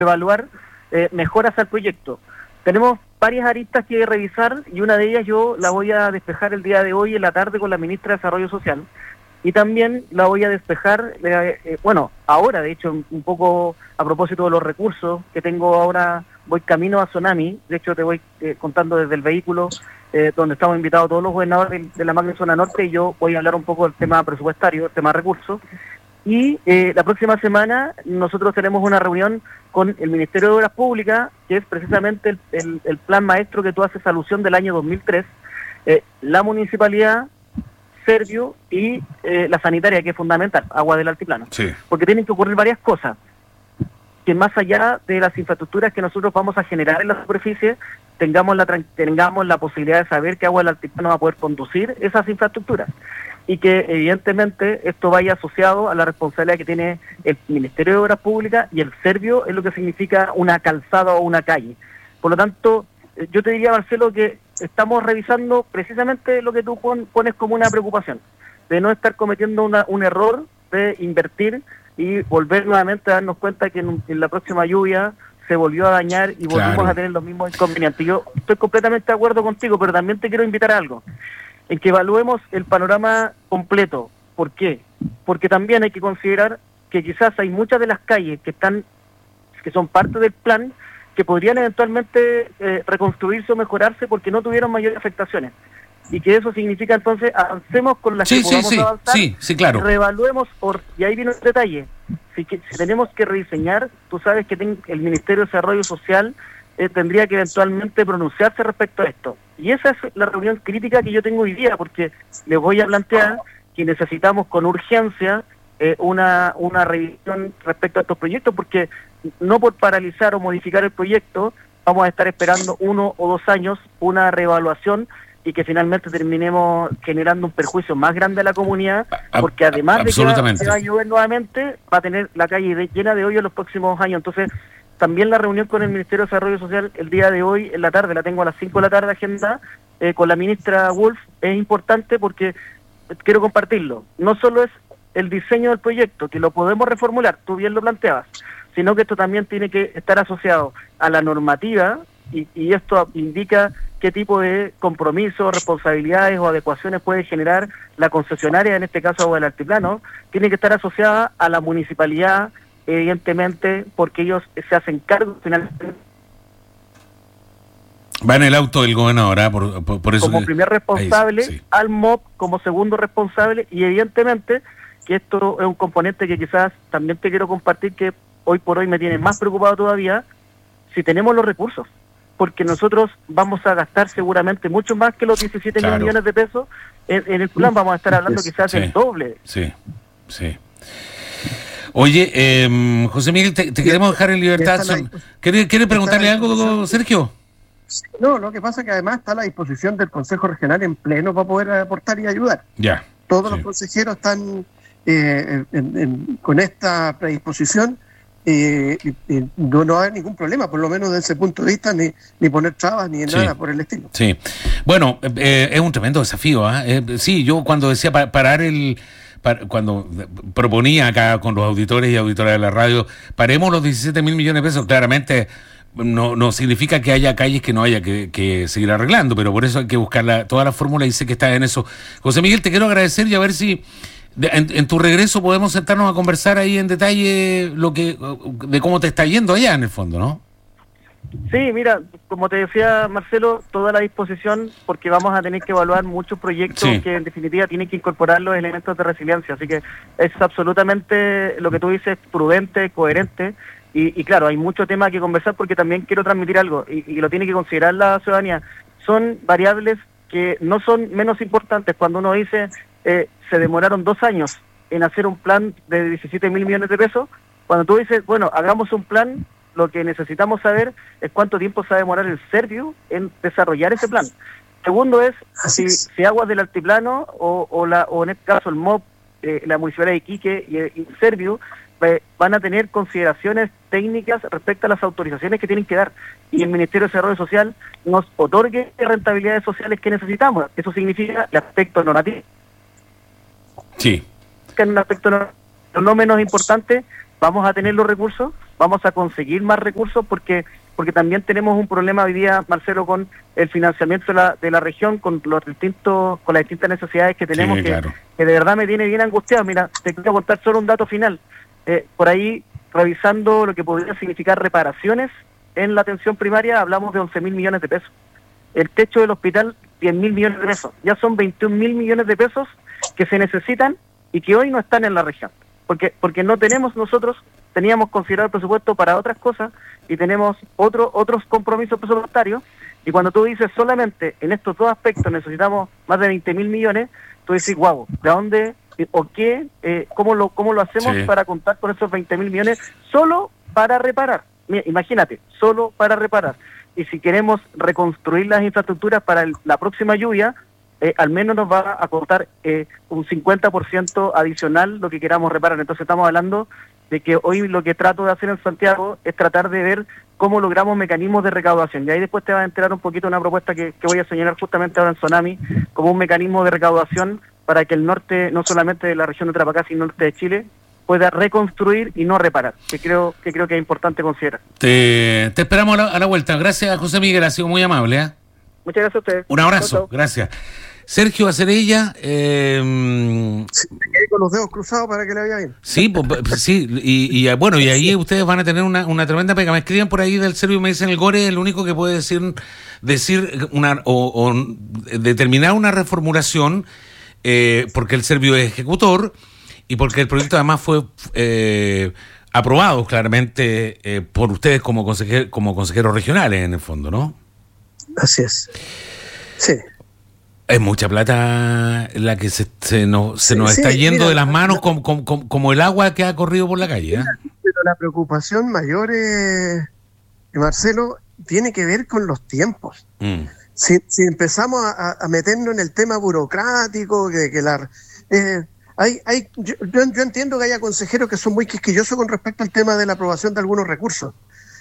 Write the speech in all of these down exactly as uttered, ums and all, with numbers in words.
evaluar eh, mejoras al proyecto. Tenemos varias aristas que revisar y una de ellas yo la voy a despejar el día de hoy en la tarde con la ministra de Desarrollo Social. Y también la voy a despejar, eh, eh, bueno, ahora de hecho, un poco a propósito de los recursos que tengo ahora, voy camino a Tsunami, de hecho te voy eh, contando desde el vehículo, eh, donde estamos invitados todos los gobernadores de, de la macro zona norte, y yo voy a hablar un poco del tema presupuestario, el tema de recursos. Y eh, la próxima semana nosotros tenemos una reunión con el Ministerio de Obras Públicas, que es precisamente el, el, el plan maestro que tú haces alusión del año dos mil tres, eh, la municipalidad, Servio y eh, la sanitaria, que es fundamental, agua del altiplano. Sí. Porque tienen que ocurrir varias cosas, que más allá de las infraestructuras que nosotros vamos a generar en la superficie, tengamos la tengamos la posibilidad de saber que agua del altiplano va a poder conducir esas infraestructuras, y que evidentemente esto vaya asociado a la responsabilidad que tiene el Ministerio de Obras Públicas y el Servio en lo que significa una calzada o una calle. Por lo tanto, yo te diría, Marcelo, que estamos revisando precisamente lo que tú pon, pones como una preocupación, de no estar cometiendo una, un error de invertir y volver nuevamente a darnos cuenta que en, en la próxima lluvia se volvió a dañar y volvimos Claro. a tener los mismos inconvenientes. Yo estoy completamente de acuerdo contigo, pero también te quiero invitar a algo, en que evaluemos el panorama completo. ¿Por qué? Porque también hay que considerar que quizás hay muchas de las calles que están, que son parte del plan, que podrían eventualmente eh, reconstruirse o mejorarse porque no tuvieron mayores afectaciones. Y que eso significa entonces avancemos con las Sí, que sí, podamos sí, avanzar, sí, sí, claro. reevaluemos, or, y ahí viene el detalle. Si, que, si tenemos que rediseñar, tú sabes que ten, el Ministerio de Desarrollo Social eh, tendría que eventualmente pronunciarse respecto a esto. Y esa es la reunión crítica que yo tengo hoy día, porque les voy a plantear que necesitamos con urgencia eh, una, una revisión respecto a estos proyectos, porque no por paralizar o modificar el proyecto vamos a estar esperando uno o dos años una reevaluación y que finalmente terminemos generando un perjuicio más grande a la comunidad, porque además de que va, que va a llover nuevamente, va a tener la calle de, llena de hoyo en los próximos años. Entonces, también la reunión con el Ministerio de Desarrollo Social el día de hoy, en la tarde, la tengo a las cinco de la tarde agenda, eh, con la ministra Wolf, es importante porque quiero compartirlo. No solo es el diseño del proyecto, que lo podemos reformular, tú bien lo planteabas, sino que esto también tiene que estar asociado a la normativa, y, y esto indica qué tipo de compromisos, responsabilidades o adecuaciones puede generar la concesionaria, en este caso Agua del Altiplano, tiene que estar asociada a la municipalidad, evidentemente, porque ellos se hacen cargo finalmente. Va en el auto del gobernador, ¿eh? por, por, por eso como que... primer responsable, sí. al M O P como segundo responsable, y evidentemente que esto es un componente que quizás también te quiero compartir, que hoy por hoy me tiene más preocupado todavía, si tenemos los recursos, porque nosotros vamos a gastar seguramente mucho más que los diecisiete Claro. mil millones de pesos en, en el plan, vamos a estar hablando quizás Sí. del doble. Sí, sí. Oye, eh, José Miguel, te, te queremos dejar en libertad. ¿Quiere, quiere preguntarle algo, Sergio? No, lo que pasa es que además está a la disposición del Consejo Regional en pleno para poder aportar y ayudar. Ya. Todos sí. los consejeros están eh, en, en, con esta predisposición. Eh, eh, no, no hay ningún problema, por lo menos desde ese punto de vista, ni, ni poner trabas ni sí. nada por el estilo. Sí. Bueno, eh, es un tremendo desafío. ¿eh? Eh, sí, yo cuando decía pa- parar el... Para, cuando proponía acá con los auditores y auditoras de la radio, paremos los diecisiete mil millones de pesos, claramente no, no significa que haya calles que no haya que, que seguir arreglando, pero por eso hay que buscar la, toda la fórmula y sé que está en eso. José Miguel, te quiero agradecer y a ver si de, en, en tu regreso podemos sentarnos a conversar ahí en detalle lo que de cómo te está yendo allá en el fondo, ¿no? Sí, mira, como te decía Marcelo, toda la disposición, porque vamos a tener que evaluar muchos proyectos sí. que en definitiva tienen que incorporar los elementos de resiliencia, así que es absolutamente lo que tú dices, prudente, coherente, y, y claro, hay mucho tema que conversar, porque también quiero transmitir algo, y, y lo tiene que considerar la ciudadanía. Son variables que no son menos importantes. Cuando uno dice, eh, se demoraron dos años en hacer un plan de diecisiete mil millones de pesos, cuando tú dices, bueno, hagamos un plan, lo que necesitamos saber es cuánto tiempo se va a demorar el Servio en desarrollar ese plan. Segundo es, si, si Aguas del Altiplano o, o, la, o en este caso el M O P, eh, la Municipalidad de Iquique y, y el Servio, eh, van a tener consideraciones técnicas respecto a las autorizaciones que tienen que dar, y el Ministerio de Desarrollo Social nos otorgue rentabilidades sociales que necesitamos. Eso significa el aspecto normativo. Sí. Que en un aspecto no, no menos importante, vamos a tener los recursos. vamos a conseguir más recursos porque porque también tenemos un problema hoy día, Marcelo, con el financiamiento de la, de la región, con los distintos, con las distintas necesidades que tenemos, sí, que, claro. que de verdad me tiene bien angustiado. Mira, te quiero contar solo un dato final. Eh, por ahí, revisando lo que podría significar reparaciones en la atención primaria, hablamos de once mil millones de pesos. El techo del hospital, diez mil millones de pesos. Ya son veintiún mil millones de pesos que se necesitan y que hoy no están en la región. Porque, porque no tenemos nosotros, teníamos considerado el presupuesto para otras cosas y tenemos otro, otros compromisos presupuestarios, y cuando tú dices solamente en estos dos aspectos necesitamos más de veinte mil millones, tú dices, guau, ¿de dónde o qué, eh, cómo lo cómo lo hacemos sí. para contar con esos veinte mil millones solo para reparar? Mira, imagínate, solo para reparar. Y si queremos reconstruir las infraestructuras para el, la próxima lluvia, eh, al menos nos va a costar eh, un cincuenta por ciento adicional lo que queramos reparar. Entonces estamos hablando de que hoy lo que trato de hacer en Santiago es tratar de ver cómo logramos mecanismos de recaudación. Y ahí después te vas a enterar un poquito de una propuesta que, que voy a señalar justamente ahora en Tsunami, como un mecanismo de recaudación para que el norte, no solamente de la región de Tarapacá, sino el norte de Chile, pueda reconstruir y no reparar, que creo que creo que es importante considerar. Te, te esperamos a la, a la vuelta. Gracias, José Miguel, ha sido muy amable. ¿eh? Muchas gracias a ustedes. Un abrazo, chau, chau. Gracias. Sergio Acerella, eh, sí, me quedé con los dedos cruzados para que le vaya bien. Sí, pues, sí, y, y bueno, y ahí ustedes van a tener una, una tremenda pega. Me escriben por ahí del Servio y me dicen el Gore es el único que puede decir decir una o, o determinar una reformulación, eh, porque el Servio es ejecutor y porque el proyecto además fue eh, aprobado claramente eh, por ustedes como consejero, como consejeros regionales en el fondo, ¿no? Así es. Sí. Es mucha plata la que se, se nos, se nos sí, está sí, yendo mira, de las manos la, como, como, como el agua que ha corrido por la calle. ¿eh? Pero la preocupación mayor, eh, Marcelo, tiene que ver con los tiempos. Mm. Si, si empezamos a, a meternos en el tema burocrático, que, que la... Eh, hay, hay, yo, yo entiendo que haya consejeros que son muy quisquillosos con respecto al tema de la aprobación de algunos recursos.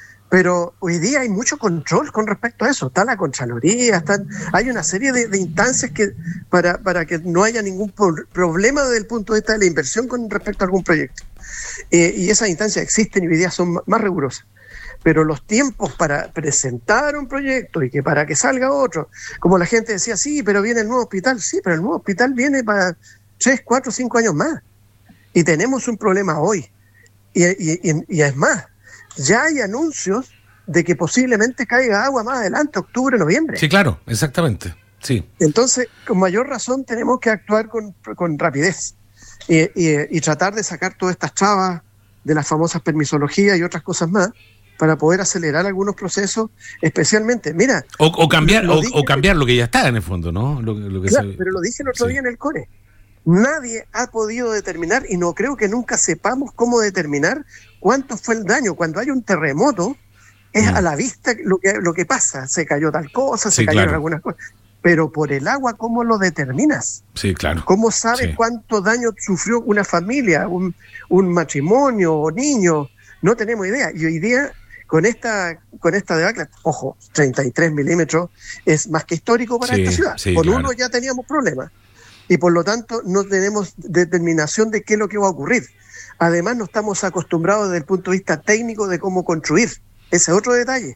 Pero hoy día hay mucho control con respecto a eso. Está la Contraloría, están, hay una serie de, de instancias que para, para que no haya ningún por, problema desde el punto de vista de la inversión con respecto a algún proyecto. Eh, y esas instancias existen y hoy día son más rigurosas. Pero los tiempos para presentar un proyecto y que para que salga otro, como la gente decía, sí, pero viene el nuevo hospital. Sí, pero el nuevo hospital viene para tres, cuatro, cinco años más. Y tenemos un problema hoy. Y, y, y, y es más, ya hay anuncios de que posiblemente caiga agua más adelante, octubre, noviembre. Sí, claro, exactamente. Sí. Entonces, con mayor razón tenemos que actuar con, con rapidez y, y, y tratar de sacar todas estas trabas de las famosas permisologías y otras cosas más para poder acelerar algunos procesos, especialmente, mira... O, o cambiar lo, lo o, o cambiar lo que ya está en el fondo, ¿no? Lo, lo que claro, se... pero lo dije el otro sí. día en el Core. Nadie ha podido determinar, y no creo que nunca sepamos cómo determinar cuánto fue el daño. Cuando hay un terremoto, es mm. a la vista lo que, lo que pasa. Se cayó tal cosa, se sí, cayeron claro. algunas cosas. Pero por el agua, ¿cómo lo determinas? Sí, claro. ¿Cómo sabes sí. cuánto daño sufrió una familia, un, un matrimonio o niños? No tenemos idea. Y hoy día, con esta con esta debacle, ojo, treinta y tres milímetros, es más que histórico para sí, esta ciudad. Sí, con claro. uno ya teníamos problemas. Y por lo tanto no tenemos determinación de qué es lo que va a ocurrir. Además no estamos acostumbrados desde el punto de vista técnico de cómo construir. Ese es otro detalle.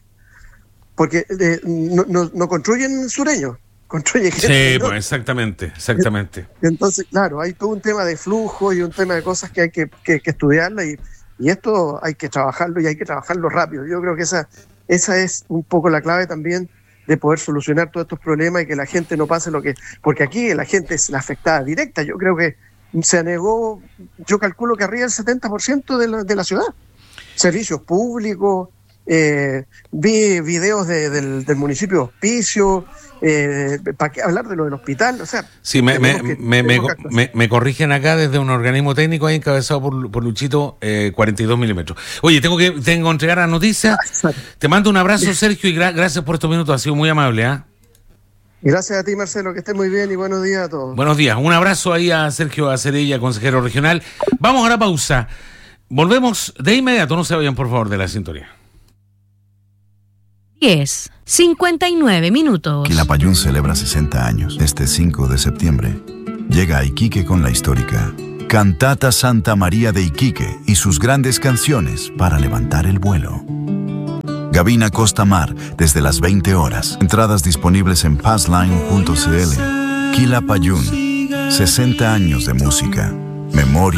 Porque eh, no, no, no construyen sureños, construyen gente. Sí, ¿no? Pues exactamente, exactamente. Entonces, claro, hay todo un tema de flujo y un tema de cosas que hay que, que, que estudiarla y, y esto hay que trabajarlo y hay que trabajarlo rápido. Yo creo que esa, esa es un poco la clave también de poder solucionar todos estos problemas y que la gente no pase lo que... Porque aquí la gente es la afectada directa. Yo creo que se negó, yo calculo que arriba del setenta por ciento de la, de la ciudad. Servicios públicos, eh, vi videos de, del, del municipio de Hospicio, eh, para qué hablar de lo del hospital, o sea... Sí, me, me, que, me, me, me, me corrigen acá desde un organismo técnico ahí encabezado por, por Luchito, eh, cuarenta y dos milímetros. Oye, tengo que tengo que entregar la noticia. Te mando un abrazo, Sergio, y gra- gracias por estos minutos, ha sido muy amable, ¿ah? ¿eh? Gracias a ti, Marcelo, que estés muy bien y buenos días a todos. Buenos días, un abrazo ahí a Sergio Acerella, consejero regional. Vamos a la pausa. Volvemos de inmediato, no se vayan por favor de la sintonía. diez, cincuenta y nueve minutos. Quilapayún celebra sesenta años. Este cinco de septiembre llega a Iquique con la histórica Cantata Santa María de Iquique y sus grandes canciones para levantar el vuelo. Gavina Costa Mar desde las veinte horas. Entradas disponibles en passline punto c l. Quilapayún. sesenta años de música. Memoria.